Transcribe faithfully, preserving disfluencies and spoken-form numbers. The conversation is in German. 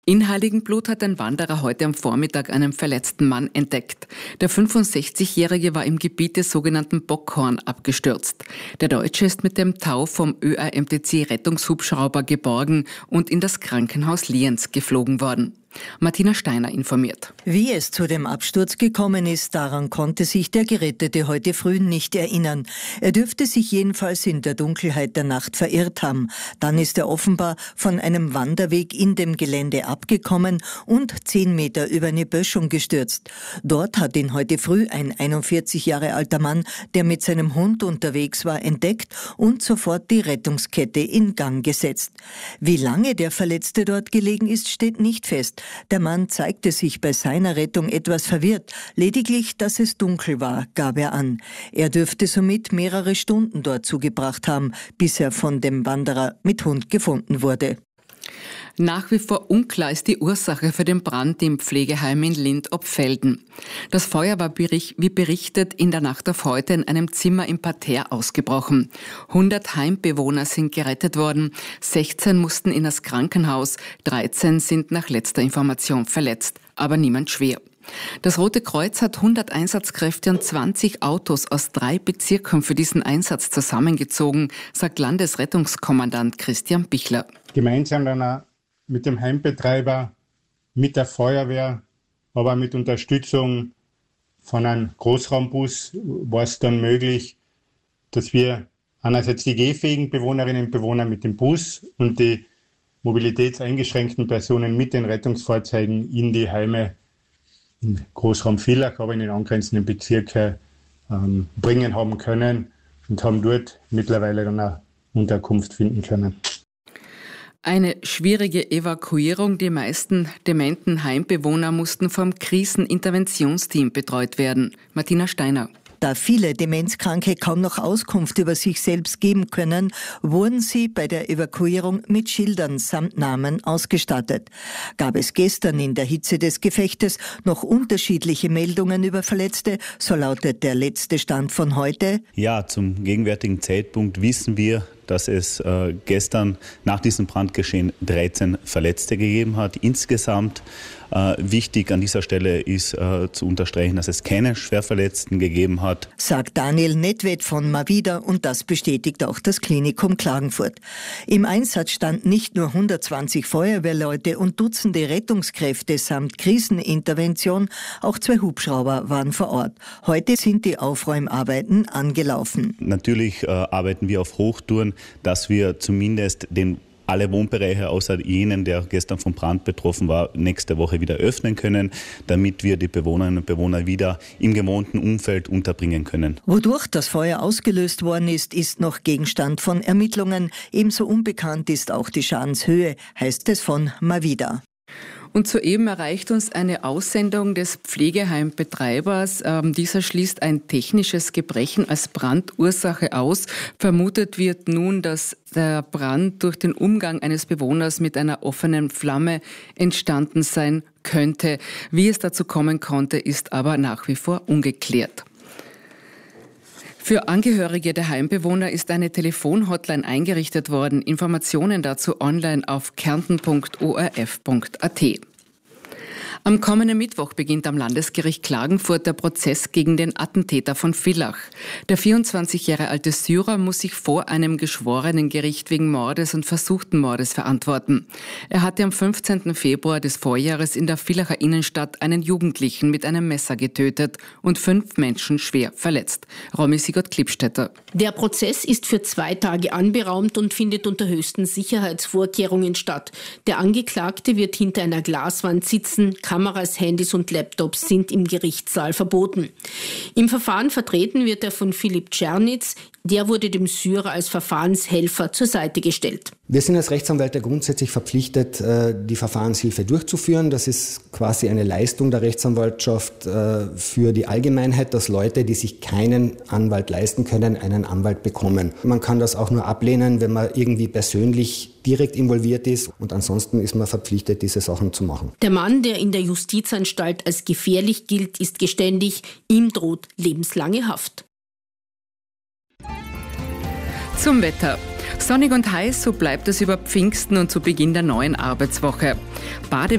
In Heiligenblut hat ein Wanderer heute am Vormittag einen verletzten Mann entdeckt. Der fünfundsechzigjährige war im Gebiet des sogenannten Bockhorn abgestürzt. Der Deutsche ist mit dem Tau vom Ö A M T C-Rettungshubschrauber geborgen und in das Krankenhaus Lienz geflogen worden. Martina Steiner informiert. Wie es zu dem Absturz gekommen ist, daran konnte sich der Gerettete heute früh nicht erinnern. Er dürfte sich jedenfalls in der Dunkelheit der Nacht verirrt haben. Dann ist er offenbar von einem Wanderweg in dem Gelände abgekommen und zehn Meter über eine Böschung gestürzt. Dort hat ihn heute früh ein einundvierzig Jahre alter Mann, der mit seinem Hund unterwegs war, entdeckt und sofort die Rettungskette in Gang gesetzt. Wie lange der Verletzte dort gelegen ist, steht nicht fest. Der Mann zeigte sich bei seiner Rettung etwas verwirrt. Lediglich, dass es dunkel war, gab er an. Er dürfte somit mehrere Stunden dort zugebracht haben, bis er von dem Wanderer mit Hund gefunden wurde. Nach wie vor unklar ist die Ursache für den Brand im Pflegeheim in Lind-Opfelden. Das Feuer war, wie berichtet, in der Nacht auf heute in einem Zimmer im Parterre ausgebrochen. hundert Heimbewohner sind gerettet worden, sechzehn mussten in das Krankenhaus, dreizehn sind nach letzter Information verletzt, aber niemand schwer. Das Rote Kreuz hat hundert Einsatzkräfte und zwanzig Autos aus drei Bezirken für diesen Einsatz zusammengezogen, sagt Landesrettungskommandant Christian Bichler. Gemeinsam dann mit dem Heimbetreiber, mit der Feuerwehr, aber mit Unterstützung von einem Großraumbus war es dann möglich, dass wir einerseits die gehfähigen Bewohnerinnen und Bewohner mit dem Bus und die mobilitätseingeschränkten Personen mit den Rettungsfahrzeugen in die Heime im Großraum Villach, aber in den angrenzenden Bezirken ähm, bringen haben können und haben dort mittlerweile dann eine Unterkunft finden können. Eine schwierige Evakuierung. Die meisten dementen Heimbewohner mussten vom Kriseninterventionsteam betreut werden. Martina Steiner. Da viele Demenzkranke kaum noch Auskunft über sich selbst geben können, wurden sie bei der Evakuierung mit Schildern samt Namen ausgestattet. Gab es gestern in der Hitze des Gefechtes noch unterschiedliche Meldungen über Verletzte, so lautet der letzte Stand von heute. Ja, zum gegenwärtigen Zeitpunkt wissen wir, dass es äh, gestern nach diesem Brandgeschehen dreizehn Verletzte gegeben hat. Insgesamt äh, wichtig an dieser Stelle ist äh, zu unterstreichen, dass es keine Schwerverletzten gegeben hat. Sagt Daniel Nedved von Mavida und das bestätigt auch das Klinikum Klagenfurt. Im Einsatz standen nicht nur hundertzwanzig Feuerwehrleute und Dutzende Rettungskräfte samt Krisenintervention, auch zwei Hubschrauber waren vor Ort. Heute sind die Aufräumarbeiten angelaufen. Natürlich äh, arbeiten wir auf Hochtouren, dass wir zumindest den alle Wohnbereiche außer jenen, der gestern vom Brand betroffen war, nächste Woche wieder öffnen können, damit wir die Bewohnerinnen und Bewohner wieder im gewohnten Umfeld unterbringen können. Wodurch das Feuer ausgelöst worden ist, ist noch Gegenstand von Ermittlungen. Ebenso unbekannt ist auch die Schadenshöhe, heißt es von Mavida. Und soeben erreicht uns eine Aussendung des Pflegeheimbetreibers. Ähm, dieser schließt ein technisches Gebrechen als Brandursache aus. Vermutet wird nun, dass der Brand durch den Umgang eines Bewohners mit einer offenen Flamme entstanden sein könnte. Wie es dazu kommen konnte, ist aber nach wie vor ungeklärt. Für Angehörige der Heimbewohner ist eine Telefonhotline eingerichtet worden. Informationen dazu online auf kärnten punkt o r f punkt a t. Am kommenden Mittwoch beginnt am Landesgericht Klagenfurt der Prozess gegen den Attentäter von Villach. Der vierundzwanzig Jahre alte Syrer muss sich vor einem geschworenen Gericht wegen Mordes und versuchten Mordes verantworten. Er hatte am fünfzehnten Februar des Vorjahres in der Villacher Innenstadt einen Jugendlichen mit einem Messer getötet und fünf Menschen schwer verletzt. Romy Sigurd-Klippstätter. Der Prozess ist für zwei Tage anberaumt und findet unter höchsten Sicherheitsvorkehrungen statt. Der Angeklagte wird hinter einer Glaswand sitzen. Kameras, Handys und Laptops sind im Gerichtssaal verboten. Im Verfahren vertreten wird er von Philipp Czernitz. Der wurde dem Syrer als Verfahrenshelfer zur Seite gestellt. Wir sind als Rechtsanwälte grundsätzlich verpflichtet, die Verfahrenshilfe durchzuführen. Das ist quasi eine Leistung der Rechtsanwaltschaft für die Allgemeinheit, dass Leute, die sich keinen Anwalt leisten können, einen Anwalt bekommen. Man kann das auch nur ablehnen, wenn man irgendwie persönlich direkt involviert ist. Und ansonsten ist man verpflichtet, diese Sachen zu machen. Der Mann, der in der Justizanstalt als gefährlich gilt, ist geständig. Ihm droht lebenslange Haft. Zum Wetter. Sonnig und heiß, so bleibt es über Pfingsten und zu Beginn der neuen Arbeitswoche. Bade